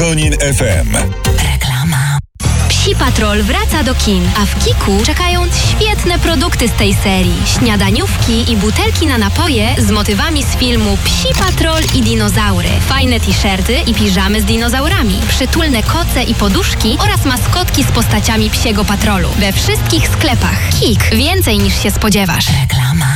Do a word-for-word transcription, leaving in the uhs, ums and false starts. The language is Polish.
Konin F M. Reklama. Psi Patrol wraca do kin, a w Kiku czekają świetne produkty z tej serii. Śniadaniówki i butelki na napoje z motywami z filmu Psi Patrol i dinozaury. Fajne t-shirty i piżamy z dinozaurami. Przytulne koce i poduszki oraz maskotki z postaciami Psiego Patrolu. We wszystkich sklepach. Kik. Więcej niż się spodziewasz. Reklama.